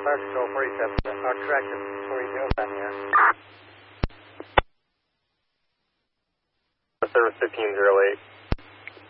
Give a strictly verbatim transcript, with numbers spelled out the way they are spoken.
Fire Control forty-seven, uh, correction, forty down here. Service fifteen zero eight.